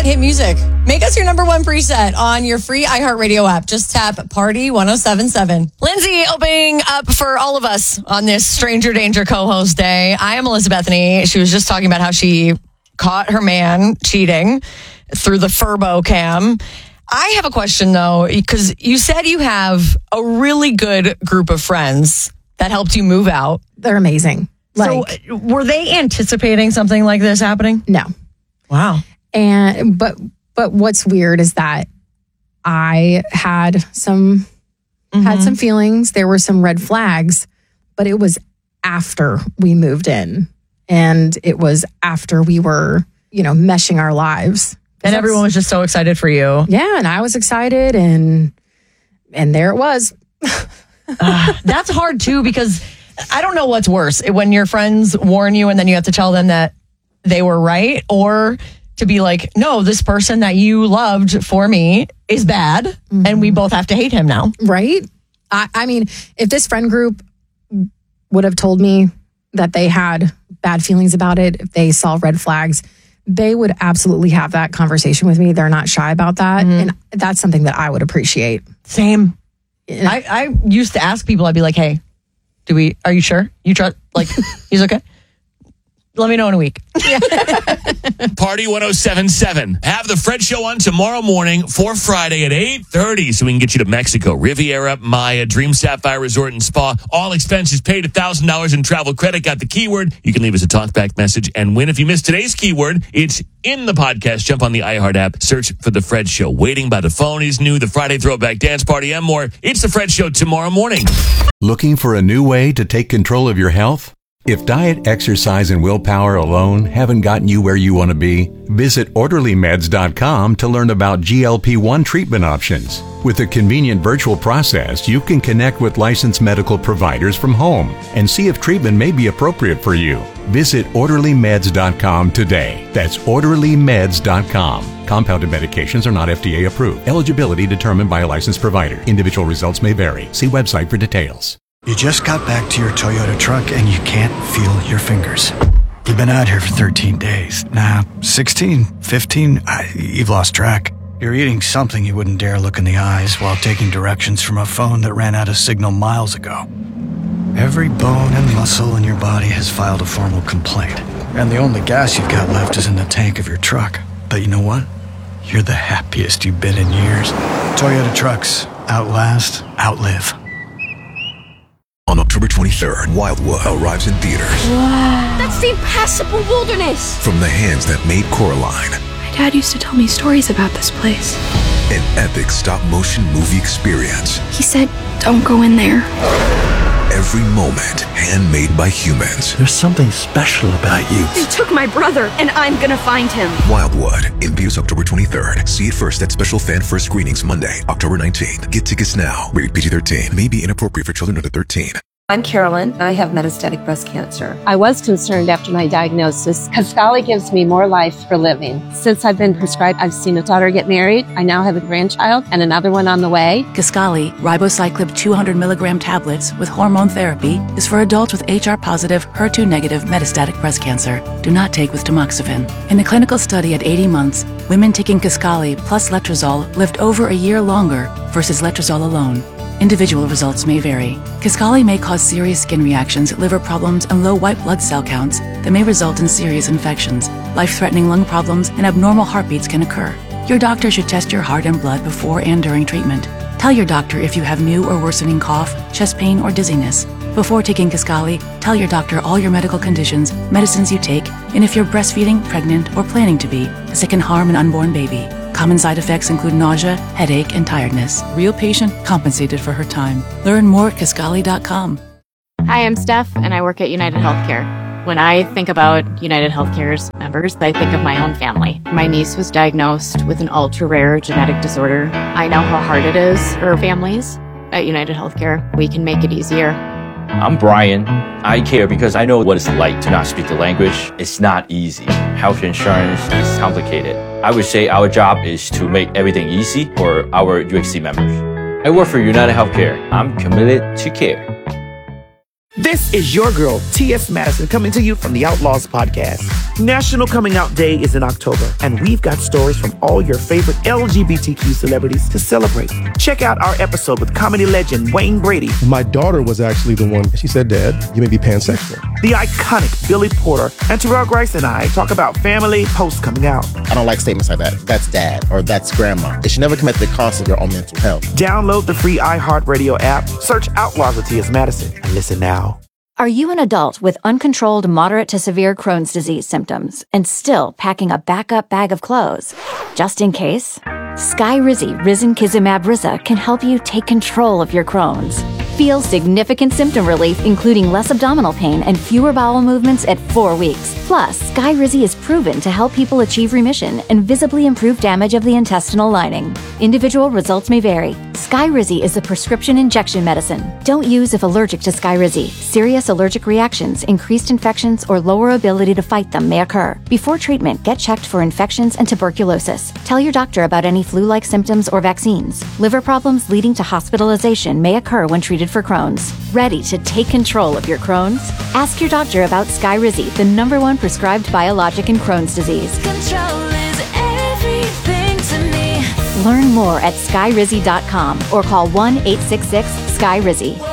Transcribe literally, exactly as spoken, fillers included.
good hit music. Make us your number one preset on your free iHeartRadio app. Just tap Party ten seventy-seven. Lindsay opening up for all of us on this Stranger Danger co-host day. I am Melissa Bethany. She was just talking about how she caught her man cheating through the Furbo cam. I have a question, though, because you said you have a really good group of friends that helped you move out. They're amazing. Like, so were they anticipating something like this happening? No. Wow. And but but what's weird is that I had some mm-hmm. had some feelings. There were some red flags, but it was after we moved in. And it was after we were, you know, meshing our lives. And everyone was just so excited for you. Yeah, and I was excited, and and there it was. uh, that's hard, too, because I don't know what's worse. When your friends warn you and then you have to tell them that they were right, or to be like, no, this person that you loved for me is bad, mm-hmm. and we both have to hate him now. Right? I, I mean, if this friend group would have told me that they had bad feelings about it, if they saw red flags, they would absolutely have that conversation with me. They're not shy about that. Mm-hmm. And that's something that I would appreciate. Same. I, I used to ask people, I'd be like, hey, do we, are you sure? You trust, like, he's okay? Let me know in a week. Party ten seventy-seven. Have the Fred Show on tomorrow morning for Friday at eight thirty so we can get you to Mexico. Riviera, Maya, Dream Sapphire Resort and Spa. All expenses paid. one thousand dollars in travel credit. Got the keyword. You can leave us a talkback message and win. If you missed today's keyword, it's in the podcast. Jump on the iHeart app. Search for The Fred Show. Waiting by the Phone is new. The Friday Throwback Dance Party and more. It's The Fred Show tomorrow morning. Looking for a new way to take control of your health? If diet, exercise, and willpower alone haven't gotten you where you want to be, visit orderly meds dot com to learn about G L P one treatment options. With a convenient virtual process, you can connect with licensed medical providers from home and see if treatment may be appropriate for you. Visit orderly meds dot com today. That's orderly meds dot com. Compounded medications are not F D A approved. Eligibility determined by a licensed provider. Individual results may vary. See website for details. You just got back to your Toyota truck and you can't feel your fingers. You've been out here for thirteen days. Nah, sixteen, fifteen, I, you've lost track. You're eating something you wouldn't dare look in the eyes while taking directions from a phone that ran out of signal miles ago. Every bone and muscle in your body has filed a formal complaint. And the only gas you've got left is in the tank of your truck. But you know what? You're the happiest you've been in years. Toyota trucks. Outlast, outlive. On October twenty-third, Wildwood arrives in theaters. Wow. That's the impassable wilderness. From the hands that made Coraline. My dad used to tell me stories about this place. An epic stop-motion movie experience. He said, don't go in there. Every moment handmade by humans. There's something special about you. They took my brother, and I'm gonna find him. Wildwood, in theaters October twenty-third. See it first at special fan first screenings Monday, October nineteenth. Get tickets now. Rated P G thirteen. May be inappropriate for children under thirteen. I'm Carolyn. I have metastatic breast cancer. I was concerned after my diagnosis. Kisqali gives me more life for living. Since I've been prescribed, I've seen a daughter get married. I now have a grandchild and another one on the way. Kisqali, ribociclib two hundred milligram tablets with hormone therapy, is for adults with H R positive, H E R two negative metastatic breast cancer. Do not take with tamoxifen. In a clinical study at eighty months, women taking Kisqali plus letrozole lived over a year longer versus letrozole alone. Individual results may vary. Kisqali may cause serious skin reactions, liver problems, and low white blood cell counts that may result in serious infections. Life-threatening lung problems and abnormal heartbeats can occur. Your doctor should test your heart and blood before and during treatment. Tell your doctor if you have new or worsening cough, chest pain, or dizziness. Before taking Kisqali, tell your doctor all your medical conditions, medicines you take, and if you're breastfeeding, pregnant, or planning to be, as it can harm an unborn baby. Common side effects include nausea, headache, and tiredness. Real patient compensated for her time. Learn more at Kisqali dot com. Hi, I'm Steph, and I work at United Healthcare. When I think about United Healthcare's members, I think of my own family. My niece was diagnosed with an ultra-rare genetic disorder. I know how hard it is for families. At United Healthcare, we can make it easier. I'm Brian. I care because I know what it's like to not speak the language. It's not easy. Health insurance is complicated. I would say our job is to make everything easy for our U X C members. I work for United Healthcare. I'm committed to care. This is your girl, T S Madison, coming to you from the Outlaws Podcast. National Coming Out Day is in October, and we've got stories from all your favorite L G B T Q celebrities to celebrate. Check out our episode with comedy legend Wayne Brady. My daughter was actually the one, she said, Dad, you may be pansexual. The iconic Billy Porter and Terrell Grice and I talk about family post coming out. I don't like statements like that. That's dad or that's grandma. It should never come at the cost of your own mental health. Download the free iHeartRadio app, search Outlaws with T S Madison, and listen now. Are you an adult with uncontrolled moderate to severe Crohn's disease symptoms and still packing a backup bag of clothes? Just in case? Skyrizi Risankizumab Riza can help you take control of your Crohn's. Feel significant symptom relief, including less abdominal pain and fewer bowel movements at four weeks. Plus, Skyrizi is proven to help people achieve remission and visibly improve damage of the intestinal lining. Individual results may vary. Skyrizi is a prescription injection medicine. Don't use if allergic to Skyrizi. Serious allergic reactions, increased infections, or lower ability to fight them may occur. Before treatment, get checked for infections and tuberculosis. Tell your doctor about any flu-like symptoms or vaccines. Liver problems leading to hospitalization may occur when treated for Crohn's. Ready to take control of your Crohn's? Ask your doctor about Skyrizi, the number one prescribed biologic in Crohn's disease. Control is everything to me. Learn more at skyrizi dot com or call one eight six six, S K Y R I Z I.